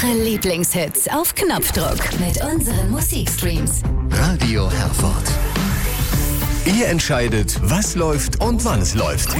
Ihre Lieblingshits auf Knopfdruck mit unseren Musikstreams. Radio Herford. Ihr entscheidet, was läuft und wann es läuft.